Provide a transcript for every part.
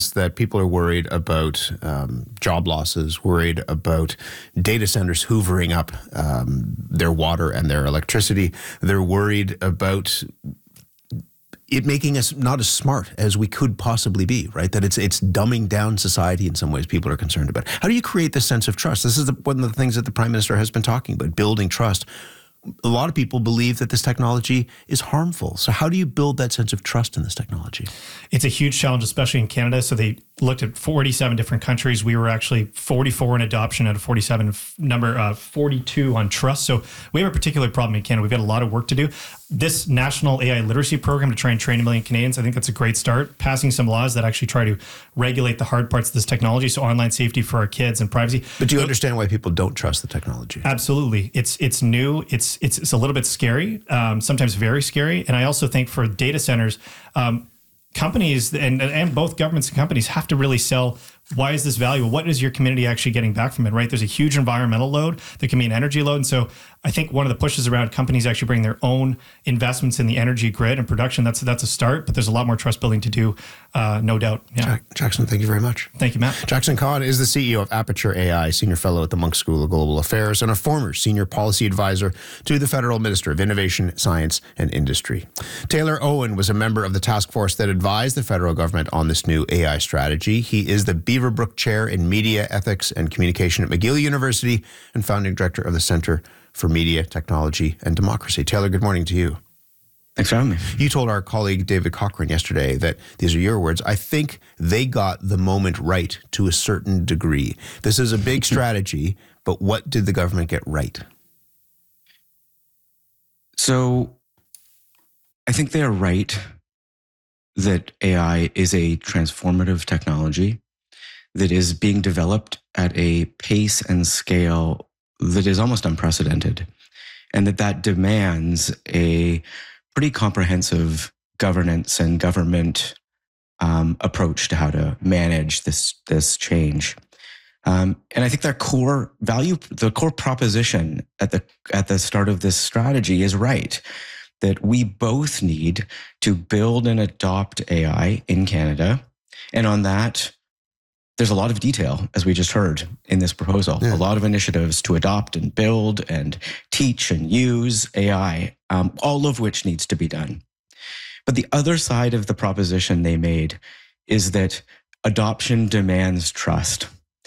that people are worried about job losses, worried about data centers hoovering up their water and their electricity. They're worried about it making us not as smart as we could possibly be, right? That it's dumbing down society in some ways people are concerned about. How do you create this sense of trust? This is one of the things that the Prime Minister has been talking about, building trust. A lot of people believe that this technology is harmful. So how do you build that sense of trust in this technology? It's a huge challenge, especially in Canada. So they looked at 47 different countries. We were actually 44 in adoption out of 47, number 42 on trust. So we have a particular problem in Canada. We've got a lot of work to do. This national AI literacy program to try and train 1 million Canadians, I think that's a great start. Passing some laws that actually try to regulate the hard parts of this technology. So online safety for our kids and privacy. But do you understand why people don't trust the technology? Absolutely. It's new. It's a little bit scary, sometimes very scary. And I also think for data centers, companies and both governments and companies have to really sell, why is this valuable? What is your community actually getting back from it, right? There's a huge environmental load. There can be an energy load. And so I think one of the pushes around companies actually bring their own investments in the energy grid and production, that's a start, but there's a lot more trust building to do, no doubt. Yeah. Jackson, thank you very much. Thank you, Matt. Jackson Kahn is the CEO of Aperture AI, Senior Fellow at the Munk School of Global Affairs, and a former Senior Policy Advisor to the Federal Minister of Innovation, Science and Industry. Taylor Owen was a member of the task force that advised the federal government on this new AI strategy. He is the Beaverbrook Chair in Media, Ethics and Communication at McGill University and founding director of the Center for Media, Technology and Democracy. Taylor, good morning to you. Thanks for having me. You told our colleague David Cochrane yesterday that, these are your words, I think they got the moment right to a certain degree. This is a big strategy, but what did the government get right? So I think they are right that AI is a transformative technology that is being developed at a pace and scale that is almost unprecedented, and that demands a pretty comprehensive governance and government approach to how to manage this change. And I think that core value, the core proposition at the start of this strategy is right, that we both need to build and adopt AI in Canada. And on that, there's a lot of detail, as we just heard in this proposal, a lot of initiatives to adopt and build and teach and use AI, all of which needs to be done. But the other side of the proposition they made is that adoption demands trust.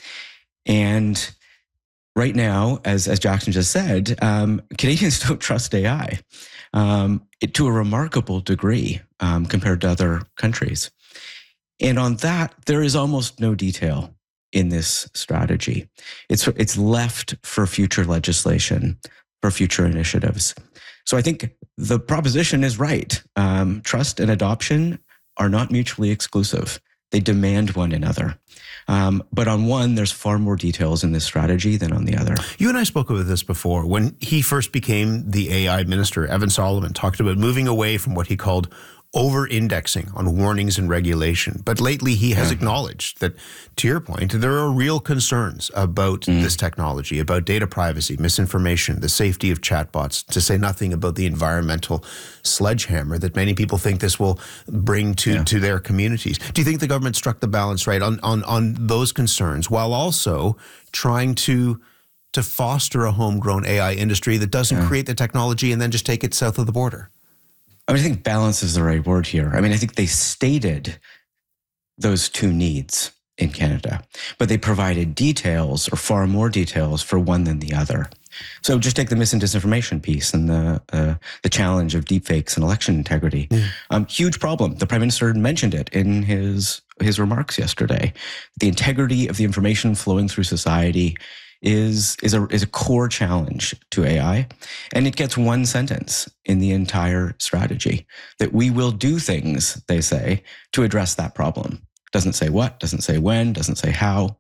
And right now, as Jackson just said, Canadians don't trust AI to a remarkable degree compared to other countries. And on that, there is almost no detail in this strategy. It's left for future legislation, for future initiatives. So I think the proposition is right. Trust and adoption are not mutually exclusive. They demand one another. But on one, there's far more details in this strategy than on the other. You and I spoke about this before. When he first became the AI minister, Evan Solomon talked about moving away from what he called over-indexing on warnings and regulation. But lately he has acknowledged that, to your point, there are real concerns about this technology, about data privacy, misinformation, the safety of chatbots, to say nothing about the environmental sledgehammer that many people think this will bring to their communities. Do you think the government struck the balance right on those concerns while also trying to foster a homegrown AI industry that doesn't create the technology and then just take it south of the border? I mean, I think balance is the right word here. I mean, I think they stated those two needs in Canada, but they provided details, or far more details, for one than the other. So just take the mis and disinformation piece and the challenge of deepfakes and election integrity. Huge problem. The Prime Minister mentioned it in his remarks yesterday. The integrity of the information flowing through society is a core challenge to AI. And it gets one sentence in the entire strategy, that we will do things, they say, to address that problem. Doesn't say what, doesn't say when, doesn't say how.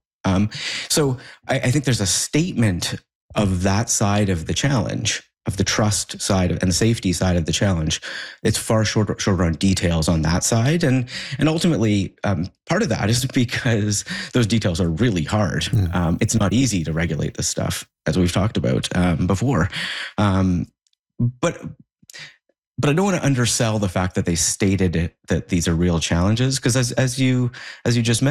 So I think there's a statement of that side of the challenge, of the trust side and the safety side of the challenge. It's far shorter on details on that side. And ultimately, part of that is because those details are really hard. It's not easy to regulate this stuff, as we've talked about before. But I don't want to undersell the fact that they stated that these are real challenges, because as you just mentioned,